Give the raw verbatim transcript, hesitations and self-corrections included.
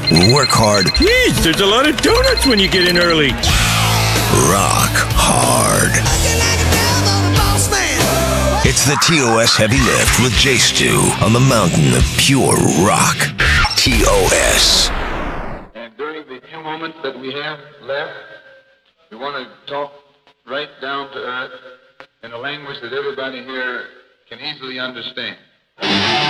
Work hard. Jeez, there's a lot of donuts when you get in early. Rock hard. It's the T O S Heavy Lift with J Stu on the mountain of pure rock. T O S. And during the few moments that we have left, we want to talk right down to earth in a language that everybody here can easily understand.